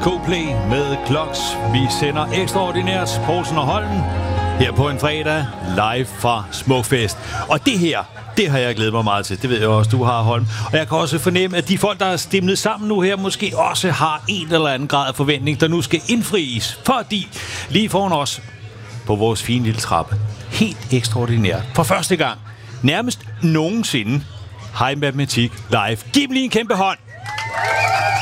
Coldplay med Clocks. Vi sender ekstraordinært Poulsen og Holm her på en fredag live fra Smukfest. Og det har jeg glædet mig meget til. Det ved jeg også, du har, Holm. Og jeg kan også fornemme, at de folk, der er stimlet sammen nu her, måske også har en eller anden grad af forventning, der nu skal indfries. Fordi lige foran os på vores fine lille trappe, helt ekstraordinært, for første gang, nærmest nogensinde, High Matematik live. Giv dem lige en kæmpe hånd.